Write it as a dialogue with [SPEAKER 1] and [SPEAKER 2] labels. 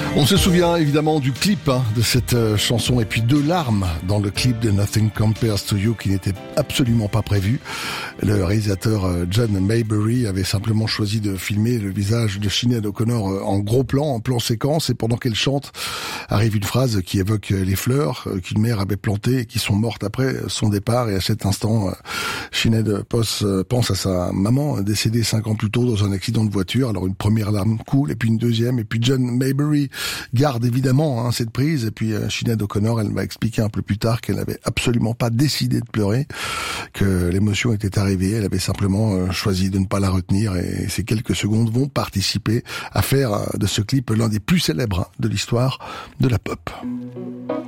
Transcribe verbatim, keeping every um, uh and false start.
[SPEAKER 1] On se souvient évidemment du clip hein, de cette euh, chanson et puis deux larmes dans le clip de Nothing Compares to You qui n'était absolument pas prévu. Le réalisateur euh, John Maybury avait simplement choisi de filmer le visage de Sinéad O'Connor euh, en gros plan, en plan séquence, et pendant qu'elle chante arrive une phrase qui évoque euh, les fleurs euh, qu'une mère avait plantées et qui sont mortes après son départ. Et à cet instant, euh, Sinéad pense, euh, pense à sa maman décédée cinq ans plus tôt dans un accident de voiture. Alors une première larme coule et puis une deuxième, et puis John Maybury garde évidemment hein, cette prise, et puis euh, Sinéad O'Connor, elle m'a expliqué un peu plus tard qu'elle n'avait absolument pas décidé de pleurer, que l'émotion était arrivée, elle avait simplement euh, choisi de ne pas la retenir, et ces quelques secondes vont participer à faire euh, de ce clip l'un des plus célèbres hein, de l'histoire de la pop.